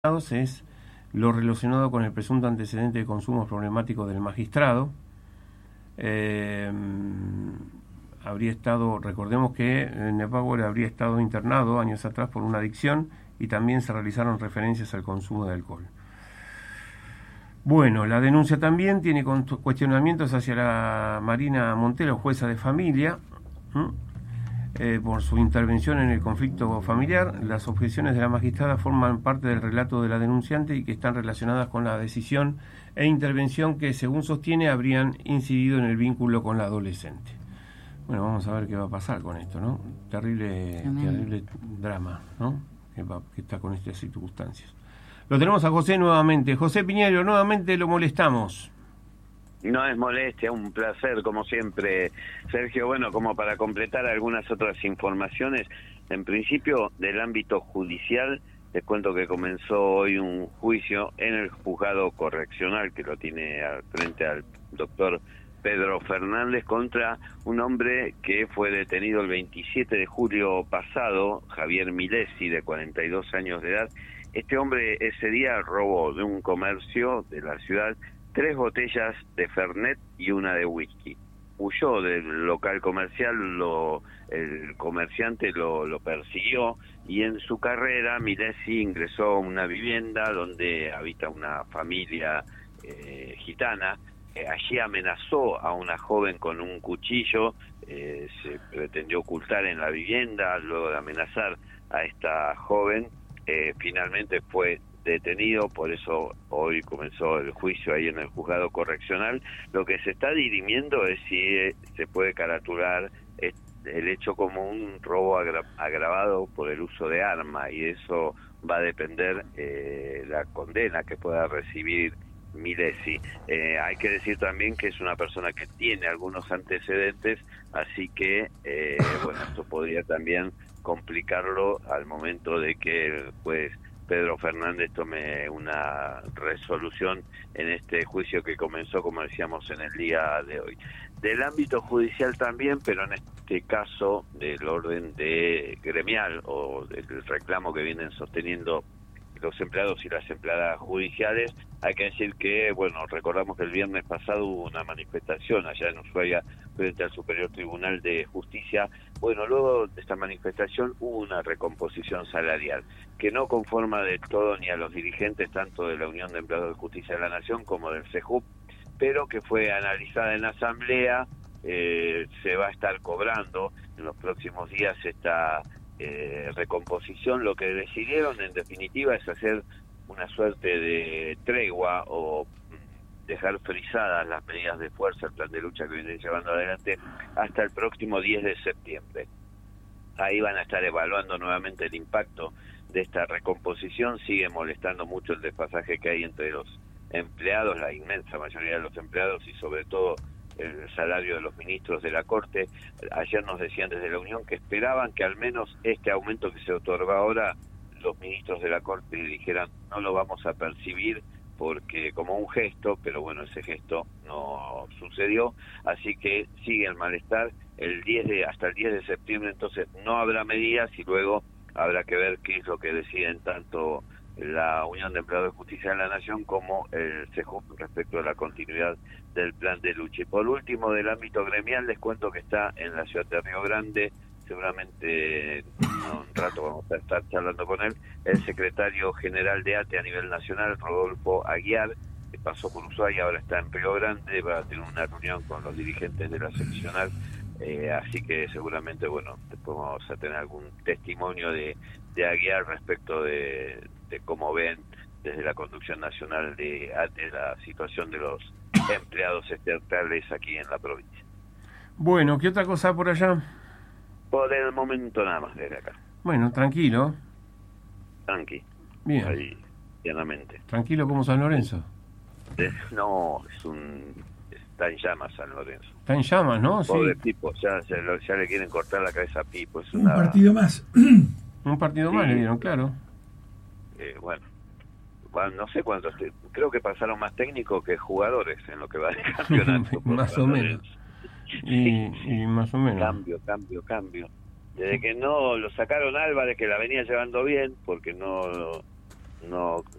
es lo relacionado con el presunto antecedente de consumos problemáticos del magistrado. Habría estado, recordemos que Neupower habría estado internado años atrás por una adicción y también se realizaron referencias al consumo de alcohol. Bueno, la denuncia también tiene cuestionamientos hacia la Marina Montero, jueza de familia, por su intervención en el conflicto familiar. Las objeciones de la magistrada forman parte del relato de la denunciante y que están relacionadas con la decisión e intervención que, según sostiene, habrían incidido en el vínculo con la adolescente. Bueno, vamos a ver qué va a pasar con esto, ¿no? Terrible drama, ¿no? Que está con estas circunstancias. Lo tenemos a José nuevamente. José Piñero, nuevamente lo molestamos. No es molestia, un placer como siempre, Sergio. Bueno, como para completar algunas otras informaciones, en principio del ámbito judicial, les cuento que comenzó hoy un juicio en el juzgado correccional que lo tiene al frente al doctor Pedro Fernández contra un hombre que fue detenido el 27 de julio pasado, Javier Milesi, de 42 años de edad. Este hombre ese día robó de un comercio de la ciudad 3 botellas de Fernet y una de whisky. Huyó del local comercial, el comerciante lo persiguió y en su carrera Milesi ingresó a una vivienda donde habita una familia gitana. Allí amenazó a una joven con un cuchillo, se pretendió ocultar en la vivienda. Luego de amenazar a esta joven, finalmente fue detenido. Por eso hoy comenzó el juicio ahí en el juzgado correccional. Lo que se está dirimiendo es si se puede caratular el hecho como un robo agravado por el uso de arma, y eso va a depender la condena que pueda recibir Milesi. Hay que decir también que es una persona que tiene algunos antecedentes, así que bueno, esto podría también complicarlo al momento de que el juez Pedro Fernández tome una resolución en este juicio que comenzó, como decíamos, en el día de hoy. Del ámbito judicial también, pero en este caso del orden de gremial o del reclamo que vienen sosteniendo los empleados y las empleadas judiciales. Hay que decir que, bueno, recordamos que el viernes pasado hubo una manifestación allá en Ushuaia frente al Superior Tribunal de Justicia. Bueno, luego de esta manifestación hubo una recomposición salarial que no conforma del todo ni a los dirigentes tanto de la Unión de Empleados de Justicia de la Nación como del CEJUP, pero que fue analizada en la asamblea. Se va a estar cobrando en los próximos días esta recomposición. Lo que decidieron en definitiva es hacer una suerte de tregua o dejar frisadas las medidas de fuerza, el plan de lucha que vienen llevando adelante hasta el próximo 10 de septiembre. Ahí van a estar evaluando nuevamente el impacto de esta recomposición. Sigue molestando mucho el desfasaje que hay entre los empleados, la inmensa mayoría de los empleados, y sobre todo el salario de los ministros de la Corte. Ayer nos decían desde la Unión que esperaban que al menos este aumento que se otorga ahora, los ministros de la Corte dijeran no lo vamos a percibir porque como un gesto, pero bueno, ese gesto no sucedió, así que sigue el malestar. Hasta el 10 de septiembre entonces no habrá medidas y luego habrá que ver qué es lo que deciden tanto la Unión de Empleados de Justicia de la Nación como el CEJUP respecto a la continuidad del plan de lucha. Y por último, del ámbito gremial, les cuento que está en la ciudad de Río Grande, seguramente en un rato vamos a estar charlando con él, el secretario general de ATE a nivel nacional, Rodolfo Aguiar, que pasó por Ushuaia, ahora está en Río Grande, va a tener una reunión con los dirigentes de la seccional, así que seguramente, bueno, después vamos a tener algún testimonio de Aguiar respecto de cómo ven desde la conducción nacional de ATE la situación de los empleados estatales aquí en la provincia. Bueno, ¿qué otra cosa por allá? Por el momento nada más desde acá. Bueno, tranquilo. Tranqui. Bien. Ahí, llanamente. Tranquilo como San Lorenzo. No, está en llamas San Lorenzo. Está en llamas, ¿no? Pobre Sí. Pipo, ya le quieren cortar la cabeza a Pipo. Es un partido más. Un partido más le dieron, claro. Bueno, no sé cuántos, creo que pasaron más técnicos que jugadores en lo que va de campeonato. Más o menos. Y más o menos. Cambio. Desde que no lo sacaron Álvarez, que la venía llevando bien, porque no no